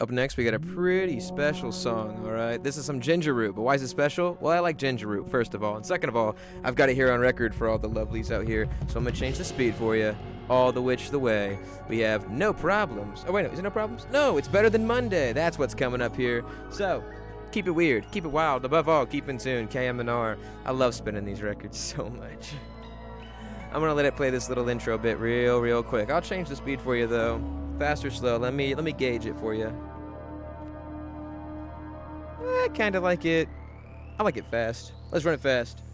Up next, we got a pretty special song, all right? This is some ginger root, but why is it special? Well, I like ginger root, first of all. And second of all, I've got it here on record for all the lovelies out here, so I'm going to change the speed for you. All the which the way. We have No Problems. Oh, wait, no, is it No Problems? No, it's Better Than Monday. That's what's coming up here. So, keep it weird, keep it wild, above all, keep in tune, KMNR. I love spinning these records so much. I'm going to let it play this little intro bit real quick. I'll change the speed for you, though. Fast or slow, let me gauge it for you. I kind of like it. I like it fast. Let's run it fast.